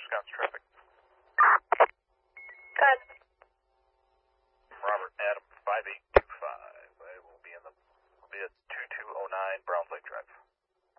Wisconsin traffic. Good. Robert Adam 5825. I will be in the bid 2209 Browns Lake.